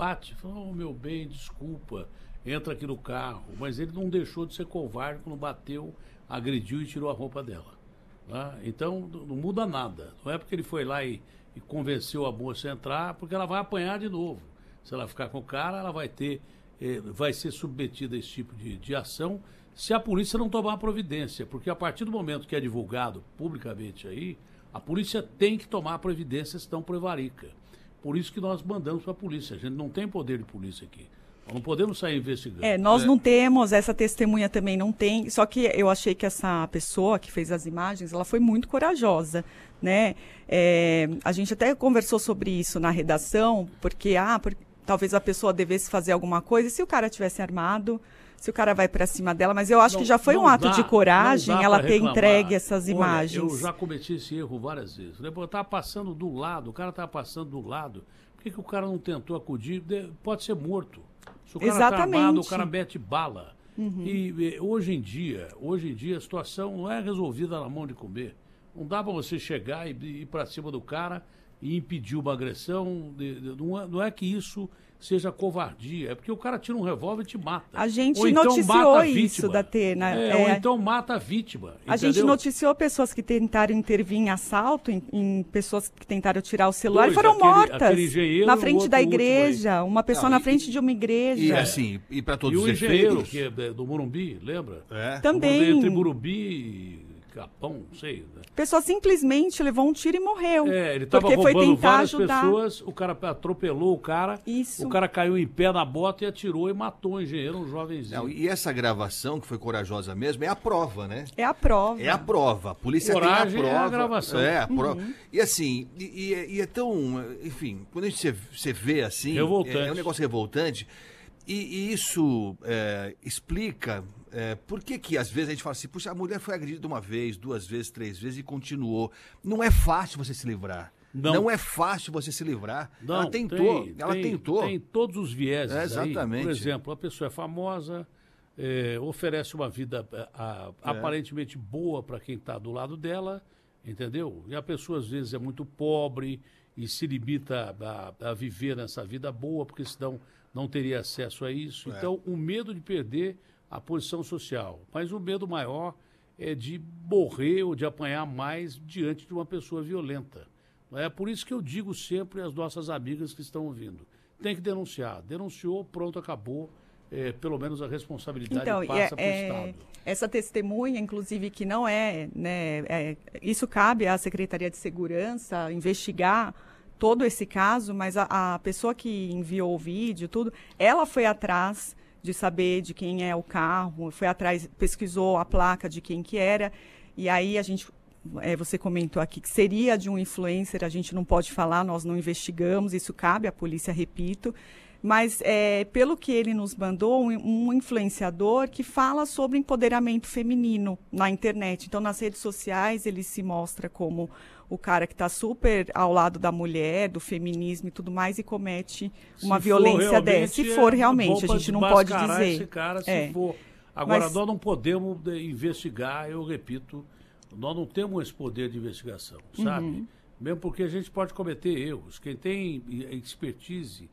bate. Falou, meu bem, desculpa, entra aqui no carro. Mas ele não deixou de ser covarde quando bateu, agrediu e tirou a roupa dela. Tá? Então, não muda nada. Não é porque ele foi lá e convenceu a moça a entrar, porque ela vai apanhar de novo. Se ela ficar com o cara, ela vai ser submetida a esse tipo de ação se a polícia não tomar providência. Porque a partir do momento que é divulgado publicamente aí, a polícia tem que tomar providência, senão prevarica. Por isso que nós mandamos para a polícia. A gente não tem poder de polícia aqui. Nós não podemos sair investigando. Nós não temos, essa testemunha também não tem. Só que eu achei que essa pessoa que fez as imagens, ela foi muito corajosa, né? A gente até conversou sobre isso na redação, porque talvez a pessoa devesse fazer alguma coisa. E se o cara tivesse armado, se o cara vai para cima dela, mas eu acho que já foi um ato de coragem ela ter entregue essas imagens. Eu já cometi esse erro várias vezes. Eu estava passando do lado, o cara estava passando do lado. Por que o cara não tentou acudir? Pode ser morto. Se o cara está armado, o cara mete bala. Uhum. E hoje em dia a situação não é resolvida na mão de comer. Não dá para você chegar e ir para cima do cara e impedir uma agressão. Não é que isso seja covardia, é porque o cara tira um revólver e te mata. A gente noticiou isso da Atena. Ou então mata a vítima. A gente noticiou pessoas que tentaram intervir em assalto, em pessoas que tentaram tirar o celular e foram mortas na frente da igreja, uma pessoa na frente de uma igreja. E para todos os engenheiro, efeitos... que é do Morumbi, lembra? Também. Entre Morumbi e Capão, não sei. Né? A pessoa simplesmente levou um tiro e morreu. Ele estava roubando várias pessoas, o cara atropelou o cara, o cara caiu em pé na bota e atirou e matou o engenheiro, um jovenzinho. E essa gravação, que foi corajosa mesmo, é a prova, né? É a prova. É a prova. A polícia Coragem tem a prova. É a gravação. É a prova. E assim, é tão... Enfim, quando você vê assim... Revoltante. É um negócio revoltante. E isso explica... por que às vezes a gente fala assim, puxa, a mulher foi agredida uma vez, 2 vezes, 3 vezes e continuou. Não é fácil você se livrar. Não é fácil você se livrar. Não, ela tentou. Tem todos os vieses exatamente. Aí. Por exemplo, a pessoa é famosa, oferece uma vida aparentemente boa para quem está do lado dela, entendeu? E a pessoa às vezes é muito pobre e se limita a viver nessa vida boa, porque senão não teria acesso a isso. Então, o medo de perder a posição social. Mas o medo maior é de morrer ou de apanhar mais diante de uma pessoa violenta. É por isso que eu digo sempre às nossas amigas que estão ouvindo, tem que denunciar. Denunciou, pronto, acabou. Pelo menos a responsabilidade passa para o Estado. Essa testemunha, inclusive, que não isso cabe à Secretaria de Segurança investigar todo esse caso, mas a pessoa que enviou o vídeo, tudo, ela foi atrás de saber de quem é o carro, foi atrás, pesquisou a placa de quem que era, e aí você comentou aqui que seria de um influencer, a gente não pode falar, nós não investigamos, isso cabe à polícia, repito, mas pelo que ele nos mandou, um influenciador que fala sobre empoderamento feminino na internet. Então, nas redes sociais, ele se mostra como o cara que está super ao lado da mulher, do feminismo e tudo mais, e comete uma violência dessa. Se for realmente, a gente não pode dizer. Esse cara, se for. Agora, nós não podemos investigar, eu repito, nós não temos esse poder de investigação, sabe? Uhum. Mesmo porque a gente pode cometer erros. Quem tem expertise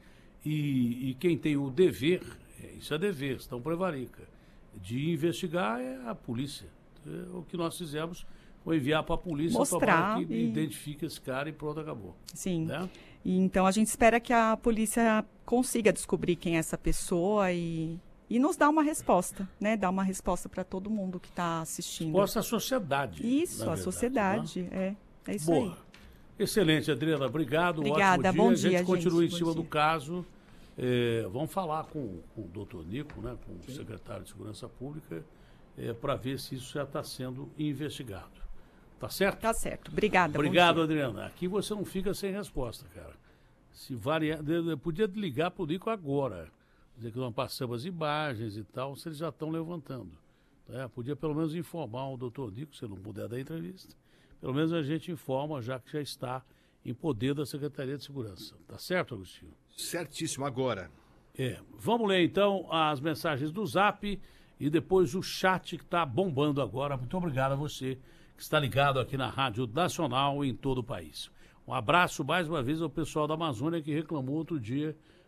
e quem tem o dever, isso é dever, estão prevarica, de investigar é a polícia. O que nós fizemos foi enviar para a polícia mostrar para que identifique esse cara e pronto, acabou. Sim. Né? E então a gente espera que a polícia consiga descobrir quem é essa pessoa e nos dar uma resposta, né? Dar uma resposta para todo mundo que está assistindo. Resposta à sociedade. Isso, a sociedade. Né? É isso Boa. aí. Excelente, Adriana. Obrigado. Obrigada. Ótimo dia. Bom dia, a gente continua em bom cima dia. do caso. Vamos falar com o doutor Nico, né, com o secretário de Segurança Pública, para ver se isso já está sendo investigado. Tá certo? Tá certo. Obrigada. Obrigado, Adriana. Aqui você não fica sem resposta, cara. Se podia ligar para o Nico agora. Dizer que nós passamos as imagens e tal, se eles já estão levantando. Podia pelo menos informar o doutor Nico, se não puder dar entrevista. Pelo menos a gente informa, já que já está em poder da Secretaria de Segurança. Tá certo, Agostinho? Certíssimo, agora. Vamos ler então as mensagens do Zap e depois o chat que está bombando agora. Muito obrigado a você que está ligado aqui na Rádio Nacional em todo o país. Um abraço mais uma vez ao pessoal da Amazônia que reclamou outro dia